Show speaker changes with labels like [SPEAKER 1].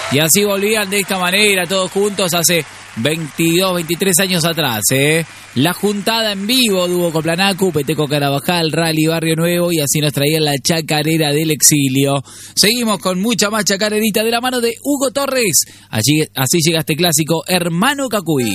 [SPEAKER 1] Y así volvían de esta manera, todos juntos, hace 22, 23 años atrás, La juntada en vivo, Dúo Coplanacu, Peteco Carabajal, Rally Barrio Nuevo, y así nos traían la chacarera del exilio. Seguimos con mucha más chacarerita de la mano de Hugo Torres. Así llega este clásico, Hermano Cacuy.